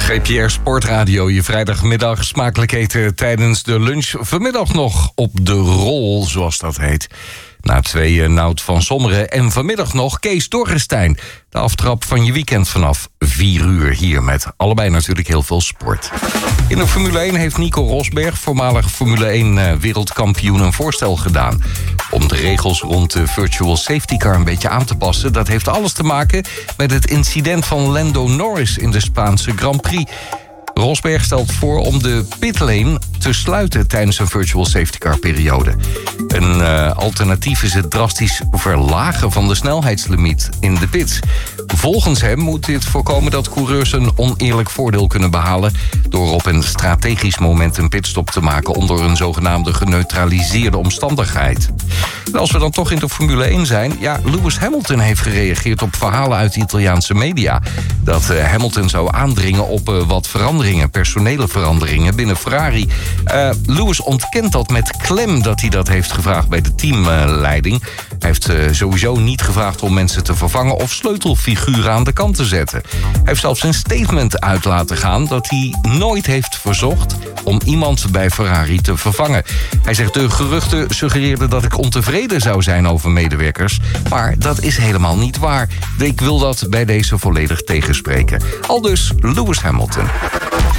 GPR Sportradio, je vrijdagmiddag smakelijk eten tijdens de lunch. Vanmiddag nog op de rol, zoals dat heet. Na 2 Nout van Sommeren en vanmiddag nog Kees Dorrestein. De aftrap van je weekend vanaf 4 uur hier met allebei natuurlijk heel veel sport. In de Formule 1 heeft Nico Rosberg, voormalig Formule 1 wereldkampioen, een voorstel gedaan om de regels rond de virtual safety car een beetje aan te passen. Dat heeft alles te maken met het incident van Lando Norris in de Spaanse Grand Prix. Rosberg stelt voor om de pitlane te sluiten tijdens een virtual safety car periode. Een alternatief is het drastisch verlagen van de snelheidslimiet in de pits. Volgens hem moet dit voorkomen dat coureurs een oneerlijk voordeel kunnen behalen door op een strategisch moment een pitstop te maken onder een zogenaamde geneutraliseerde omstandigheid. En als we dan toch in de Formule 1 zijn, ja, Lewis Hamilton heeft gereageerd op verhalen uit de Italiaanse media dat Hamilton zou aandringen op wat veranderingen, personele veranderingen binnen Ferrari. Lewis ontkent dat met klem dat hij dat heeft gevraagd bij de teamleiding. Hij heeft sowieso niet gevraagd om mensen te vervangen of sleutelfiguren aan de kant te zetten. Hij heeft zelfs een statement uit laten gaan dat hij nooit heeft verzocht om iemand bij Ferrari te vervangen. Hij zegt: de geruchten suggereerden dat ik ontevreden zou zijn over medewerkers, maar dat is helemaal niet waar. Ik wil dat bij deze volledig tegenspreken. Aldus Lewis Hamilton.